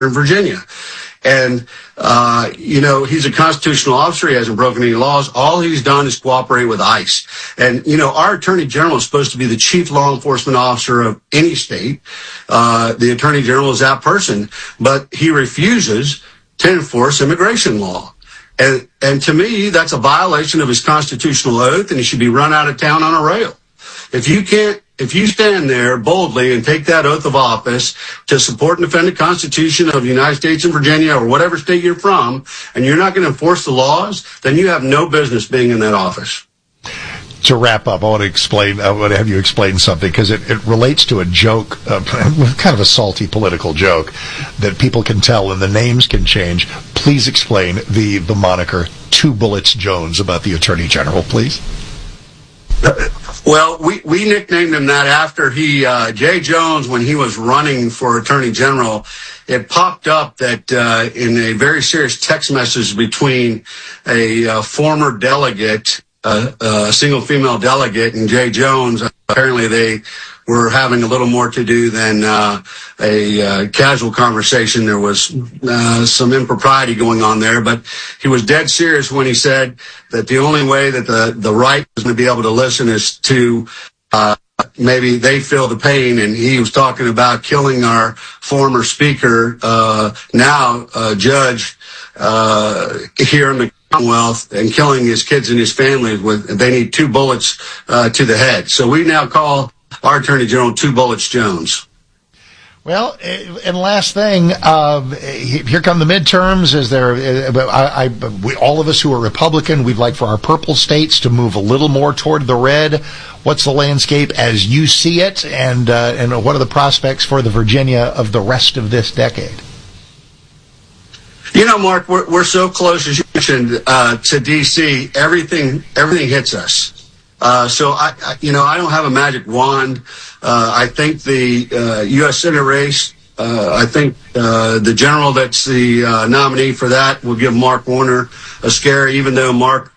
in Virginia. And, he's a constitutional officer. He hasn't broken any laws. All he's done is cooperate with ICE. And, our attorney general is supposed to be the chief law enforcement officer of any state. The attorney general is that person, but he refuses to enforce immigration law. And to me, that's a violation of his constitutional oath, and he should be run out of town on a rail. If you stand there boldly and take that oath of office to support and defend the Constitution of the United States and Virginia or whatever state you're from, and you're not going to enforce the laws, then you have no business being in that office. To wrap up, I want to have you explain something, because it relates to a joke, kind of a salty political joke that people can tell and the names can change. Please explain the moniker Two Bullets Jones about the Attorney General, please. Well, we nicknamed him that after Jay Jones, when he was running for Attorney General, it popped up that in a very serious text message between a former delegate, a single female delegate, and Jay Jones, apparently they were having a little more to do than a casual conversation. There was some impropriety going on there, but he was dead serious when he said that the only way that the right is going to be able to listen is to maybe they feel the pain, and he was talking about killing our former speaker, now judge here in the Commonwealth, and killing his kids and his family. They need 2 bullets to the head. So we now call our Attorney General Two Bullets Jones. Well, and last thing, here come the midterms. Is there? All of us who are Republican, we'd like for our purple states to move a little more toward the red. What's the landscape as you see it, and what are the prospects for the Virginia of the rest of this decade? Mark, we're so close, as you mentioned, to D.C. Everything hits us. So I don't have a magic wand. I think the U.S. Senate race, I think the general that's the nominee for that will give Mark Warner a scare, even though Mark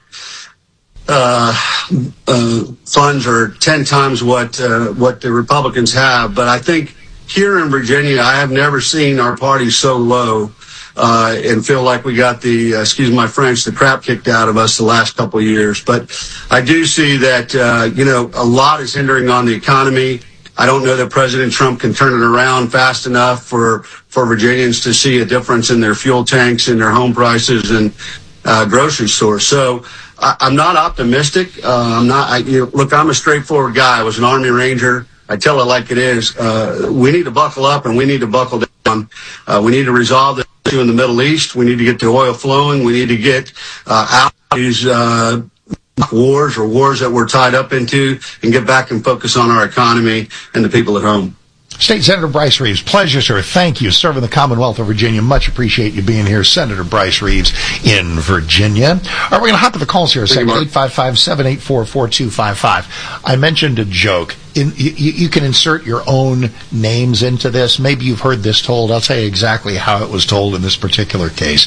funds are 10 times what the Republicans have. But I think here in Virginia, I have never seen our party so low and feel like we got the, excuse my French, the crap kicked out of us the last couple of years. But I do see that, a lot is hindering on the economy. I don't know that President Trump can turn it around fast enough for Virginians to see a difference in their fuel tanks and their home prices and grocery stores. So I'm not optimistic. Look, I'm a straightforward guy. I was an Army Ranger. I tell it like it is. We need to buckle up, and we need to buckle down. We need to resolve the issue in the Middle East. We need to get the oil flowing. We need to get out of these wars that we're tied up into, and get back and focus on our economy and the people at home. State Senator Bryce Reeves, pleasure, sir. Thank you. Serving the Commonwealth of Virginia. Much appreciate you being here. Senator Bryce Reeves in Virginia. All right, we're going to hop to the calls here a second. 855-784-4255. I mentioned a joke. You can insert your own names into this. Maybe you've heard this told. I'll tell you exactly how it was told in this particular case.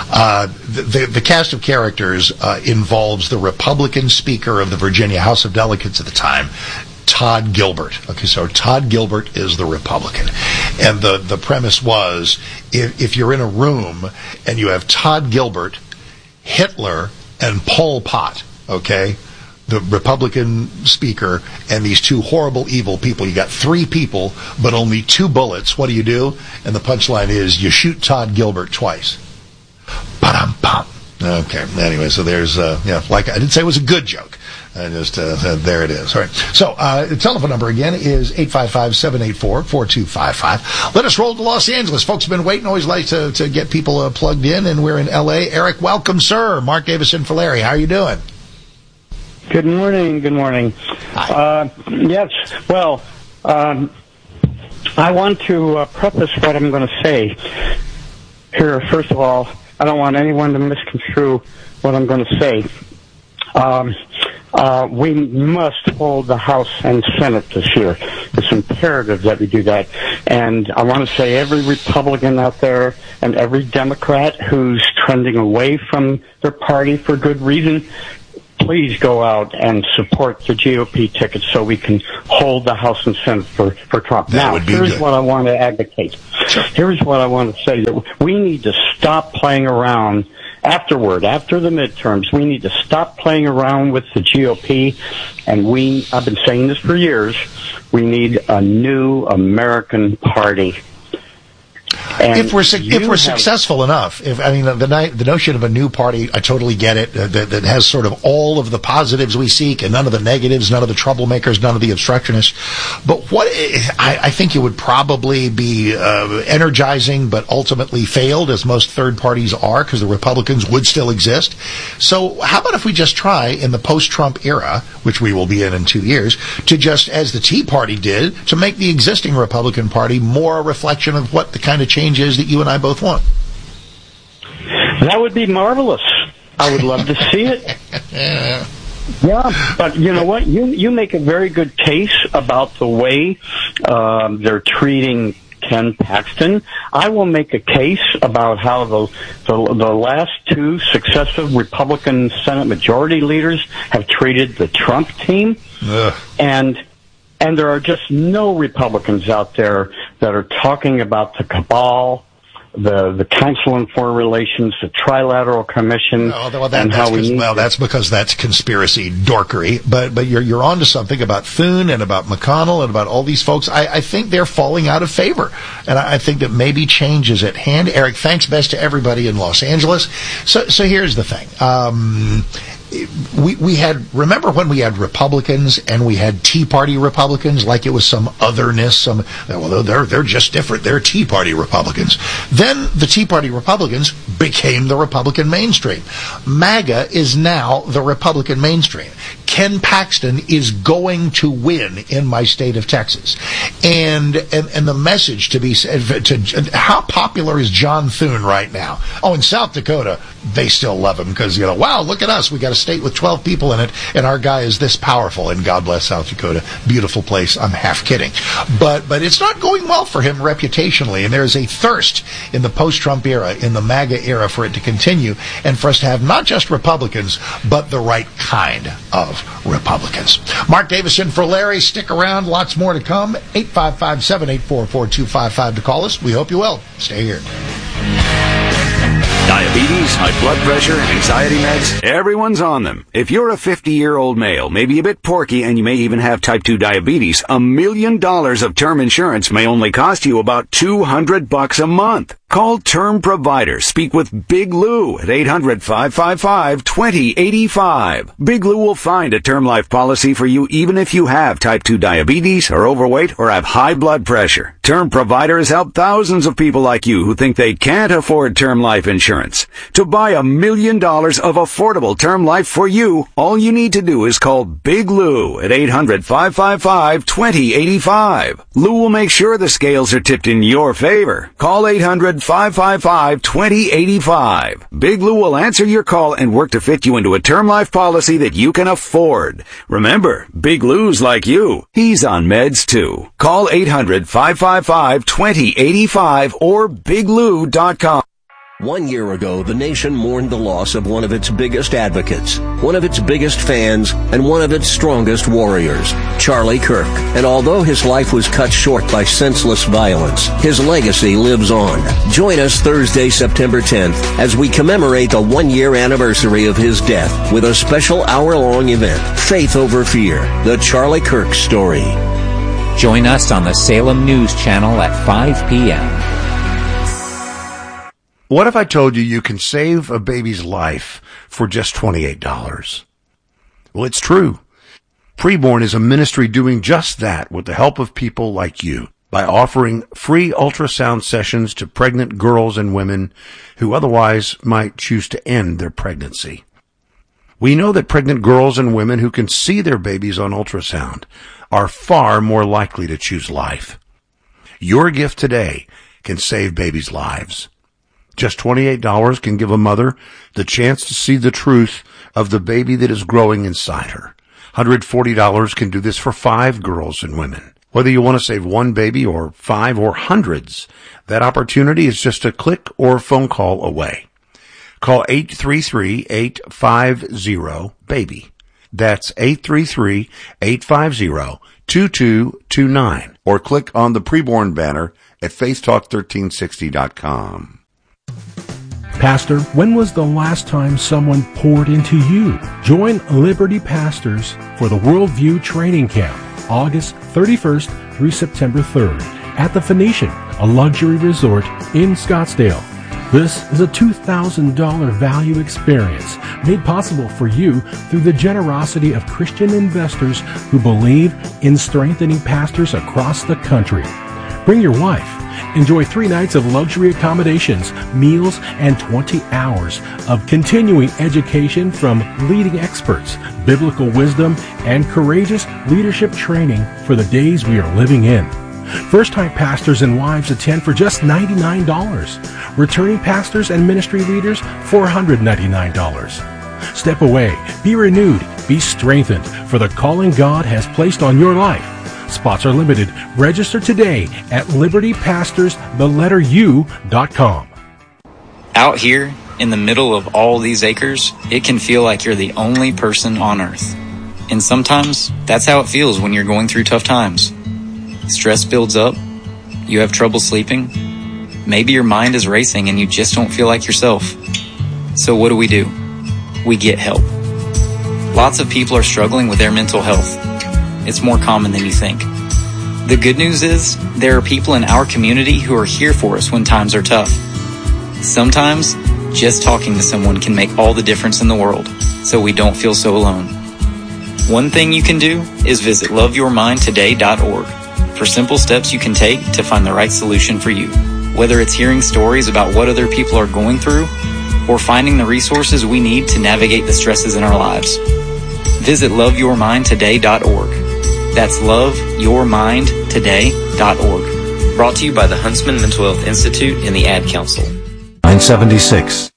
The cast of characters involves the Republican Speaker of the Virginia House of Delegates at the time, Todd Gilbert. Okay, so Todd Gilbert is the Republican. And the premise was, if you're in a room and you have Todd Gilbert, Hitler, and Pol Pot, okay, the Republican speaker, and these two horrible, evil people, you got 3 people, but only 2 bullets, what do? And the punchline is, you shoot Todd Gilbert twice. Ba-dum-bum. Okay, anyway, so there's, like I didn't say it was a good joke. I just, there it is. All right. So, the telephone number again is 855-784-4255. Let us roll to Los Angeles. Folks have been waiting, always like to get people plugged in, and we're in L.A. Eric, welcome, sir. Mark Davis in for Larry. How are you doing? Good morning. Good morning. Yes. Well, I want to preface what I'm going to say here. First of all, I don't want anyone to misconstrue what I'm going to say. We must hold the House and Senate this year. It's imperative that we do that. And I want to say every Republican out there and every Democrat who's trending away from their party for good reason, please go out and support the GOP ticket so we can hold the House and Senate for Trump. That would be here's good. what I want to advocate. Sure. Here's what I want to say, that we need to stop playing around after the midterms. We need to stop playing around with the GOP, and I've been saying this for years, we need a new American party. And if we're successful enough, the notion of a new party, I totally get it, that has sort of all of the positives we seek and none of the negatives, none of the troublemakers, none of the obstructionists. But I think it would probably be energizing, but ultimately failed, as most third parties are, because the Republicans would still exist. So how about if we just try, in the post-Trump era, which we will be in 2 years, to just, as the Tea Party did, to make the existing Republican Party more a reflection of what the kind of change is that you and I both want. That would be marvelous. I would love to see it. Yeah, but you know what? You make a very good case about the way they're treating Ken Paxton. I will make a case about how the last two successive Republican Senate Majority Leaders have treated the Trump team. Ugh. And there are just no Republicans out there that are talking about the cabal, the Council on Foreign Relations, the Trilateral Commission, and how we need. Well, that's because that's conspiracy dorkery. But you're onto something about Thune and about McConnell and about all these folks. I think they're falling out of favor, and I think that maybe change is at hand. Eric, thanks best to everybody in Los Angeles. So here's the thing. Remember when we had Republicans and we had Tea Party Republicans, like it was some otherness, they're just different, they're Tea Party Republicans. Then the Tea Party Republicans became the Republican mainstream. MAGA is now the Republican mainstream. Ken Paxton is going to win in my state of Texas. And the message to be said, how popular is John Thune right now? Oh, in South Dakota, they still love him because, wow, look at us. We got a state with 12 people in it, and our guy is this powerful. And God bless South Dakota. Beautiful place. I'm half kidding. But it's not going well for him reputationally, and there's a thirst in the post-Trump era, in the MAGA era, for it to continue, and for us to have not just Republicans, but the right kind of Republicans. Mark Davison for Larry. Stick around. Lots more to come. 855-784-4255 to call us. We hope you will. Stay here. Diabetes, high blood pressure, anxiety meds, everyone's on them. If you're a 50-year-old male, maybe a bit porky, and you may even have type 2 diabetes, $1 million of term insurance may only cost you about $200 a month. Call Term Provider. Speak with Big Lou at 800-555-2085. Big Lou will find a term life policy for you even if you have type 2 diabetes, are overweight, or have high blood pressure. Term Provider has helped thousands of people like you who think they can't afford term life insurance. To buy $1 million of affordable term life for you, all you need to do is call Big Lou at 800-555-2085. Lou will make sure the scales are tipped in your favor. Call 800-555-2085. Big Lou will answer your call and work to fit you into a term life policy that you can afford. Remember, Big Lou's like you. He's on meds too. Call 800-555-2085 or biglou.com. 1 year ago, the nation mourned the loss of one of its biggest advocates, one of its biggest fans, and one of its strongest warriors, Charlie Kirk. And although his life was cut short by senseless violence, his legacy lives on. Join us Thursday, September 10th, as we commemorate the 1-year anniversary of his death with a special hour-long event, Faith Over Fear, the Charlie Kirk story. Join us on the Salem News Channel at 5 p.m. What if I told you you can save a baby's life for just $28? Well, it's true. Preborn is a ministry doing just that with the help of people like you by offering free ultrasound sessions to pregnant girls and women who otherwise might choose to end their pregnancy. We know that pregnant girls and women who can see their babies on ultrasound are far more likely to choose life. Your gift today can save babies' lives. Just $28 can give a mother the chance to see the truth of the baby that is growing inside her. $140 can do this for 5 girls and women. Whether you want to save one baby or 5 or hundreds, that opportunity is just a click or phone call away. Call 833-850-BABY. That's 833-850-2229. Or click on the preborn banner at faithtalk1360.com. Pastor, when was the last time someone poured into you? Join Liberty Pastors for the Worldview Training Camp, August 31st through September 3rd at the Phoenician, a luxury resort in Scottsdale. This is a $2,000 value experience made possible for you through the generosity of Christian investors who believe in strengthening pastors across the country. Bring your wife. Enjoy 3 nights of luxury accommodations, meals, and 20 hours of continuing education from leading experts, biblical wisdom, and courageous leadership training for the days we are living in. First-time pastors and wives attend for just $99. Returning pastors and ministry leaders, $499. Step away, be renewed, be strengthened for the calling God has placed on your life. Spots are limited. Register today at libertypastors.com. Out here, in the middle of all these acres, it can feel like you're the only person on earth. And sometimes, that's how it feels when you're going through tough times. Stress builds up, you have trouble sleeping, maybe your mind is racing and you just don't feel like yourself. So what do? We get help. Lots of people are struggling with their mental health. It's more common than you think. The good news is, there are people in our community who are here for us when times are tough. Sometimes, just talking to someone can make all the difference in the world, so we don't feel so alone. One thing you can do is visit loveyourmindtoday.org for simple steps you can take to find the right solution for you. Whether it's hearing stories about what other people are going through, or finding the resources we need to navigate the stresses in our lives. Visit loveyourmindtoday.org. That's loveyourmindtoday.org. Brought to you by the Huntsman Mental Health Institute and the Ad Council. 976.